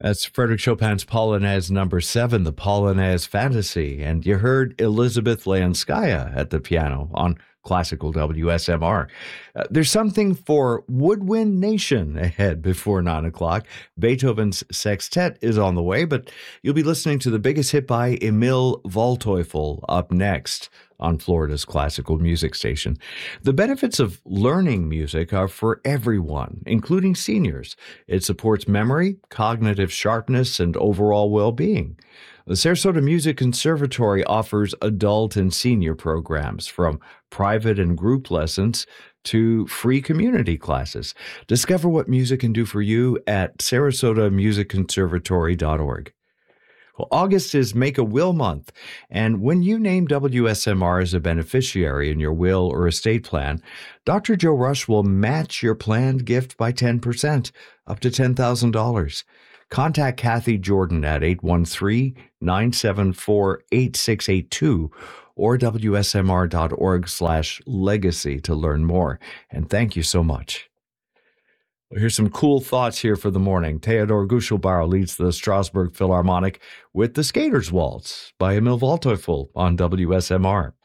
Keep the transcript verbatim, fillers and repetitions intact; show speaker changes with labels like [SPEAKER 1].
[SPEAKER 1] That's Frederick Chopin's Polonaise number seven, the Polonaise Fantasy. And you heard Elizabeth Leonskaya at the piano on Classical W S M R. Uh, there's something for Woodwind Nation ahead before nine o'clock. Beethoven's Sextet is on the way, but you'll be listening to the biggest hit by Emil Waldteufel up next on Florida's classical music station. The benefits of learning music are for everyone, including seniors. It supports memory, cognitive sharpness, and overall well-being. The Sarasota Music Conservatory offers adult and senior programs, from private and group lessons to free community classes. Discover what music can do for you at sarasota music conservatory dot org. Well, August is Make a Will Month, and when you name W S M R as a beneficiary in your will or estate plan, Doctor Joe Rush will match your planned gift by ten percent, up to ten thousand dollars. Contact Kathy Jordan at eight one three, nine seven four, eight six eight two or W S M R dot org slash legacy to learn more. And thank you so much. Well, here's some cool thoughts here for the morning. Theodor Guschelbauer leads the Strasbourg Philharmonic with the Skater's Waltz by Emil Waldteufel on W S M R.